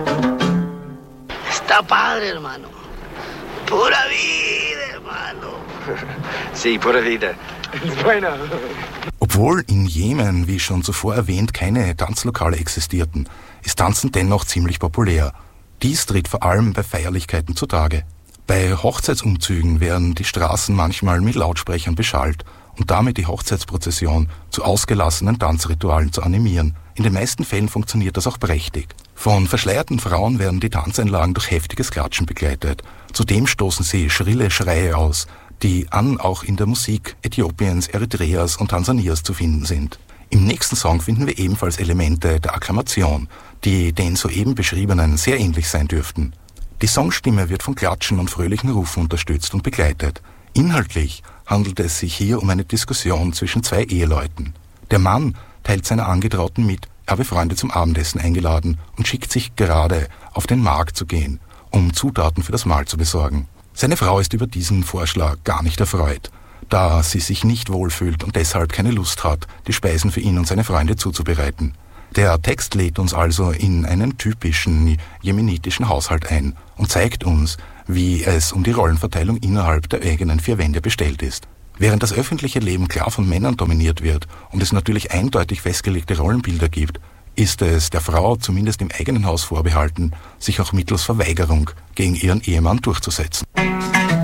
Sta padre, hermano. Pura vida, hermano. Sí, pura vida. Bueno. Obwohl in Jemen, wie schon zuvor erwähnt, keine Tanzlokale existierten, ist Tanzen dennoch ziemlich populär. Dies tritt vor allem bei Feierlichkeiten zutage. Bei Hochzeitsumzügen werden die Straßen manchmal mit Lautsprechern beschallt und damit die Hochzeitsprozession zu ausgelassenen Tanzritualen zu animieren. In den meisten Fällen funktioniert das auch prächtig. Von verschleierten Frauen werden die Tanzeinlagen durch heftiges Klatschen begleitet. Zudem stoßen sie schrille Schreie aus, die auch in der Musik Äthiopiens, Eritreas und Tansanias zu finden sind. Im nächsten Song finden wir ebenfalls Elemente der Akklamation, die den soeben beschriebenen sehr ähnlich sein dürften. Die Songstimme wird von Klatschen und fröhlichen Rufen unterstützt und begleitet. Inhaltlich handelt es sich hier um eine Diskussion zwischen zwei Eheleuten. Der Mann teilt seiner Angetrauten mit, er habe Freunde zum Abendessen eingeladen und schickt sich gerade auf den Markt zu gehen, um Zutaten für das Mahl zu besorgen. Seine Frau ist über diesen Vorschlag gar nicht erfreut, da sie sich nicht wohlfühlt und deshalb keine Lust hat, die Speisen für ihn und seine Freunde zuzubereiten. Der Text lädt uns also in einen typischen jemenitischen Haushalt ein und zeigt uns, wie es um die Rollenverteilung innerhalb der eigenen vier Wände bestellt ist. Während das öffentliche Leben klar von Männern dominiert wird und es natürlich eindeutig festgelegte Rollenbilder gibt, ist es der Frau zumindest im eigenen Haus vorbehalten, sich auch mittels Verweigerung gegen ihren Ehemann durchzusetzen.